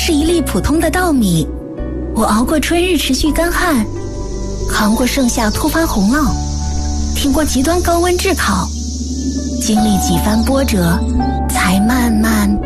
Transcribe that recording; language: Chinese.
是一粒普通的稻米，我熬过春日持续干旱，扛过盛夏突发洪涝，挺过极端高温炙烤，经历几番波折，才慢慢